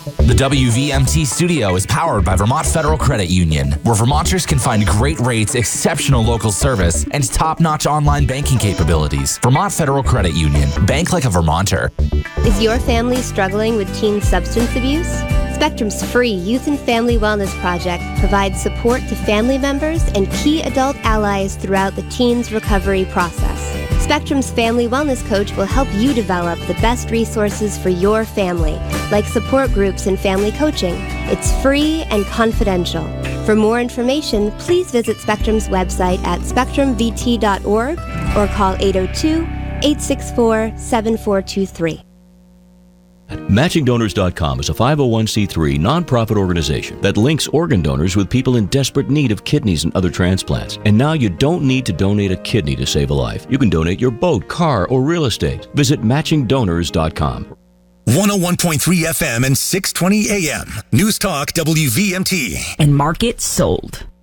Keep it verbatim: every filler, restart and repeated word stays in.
The W V M T studio is powered by Vermont Federal Credit Union, where Vermonters can find great rates, exceptional local service, and top-notch online banking capabilities. Vermont Federal Credit Union. Bank like a Vermonter. Is your family struggling with teen substance abuse? Spectrum's free Youth and Family Wellness Project provides support to family members and key adult allies throughout the teen's recovery process. Spectrum's Family Wellness Coach will help you develop the best resources for your family, like support groups and family coaching. It's free and confidential. For more information, please visit Spectrum's website at spectrum v t dot org or call eight oh two, eight six four, seven four two three. Matching Donors dot com is a five oh one c three nonprofit organization that links organ donors with people in desperate need of kidneys and other transplants. And now you don't need to donate a kidney to save a life. You can donate your boat, car, or real estate. Visit Matching Donors dot com. one oh one point three F M and six twenty A M. News Talk W V M T. And market sold.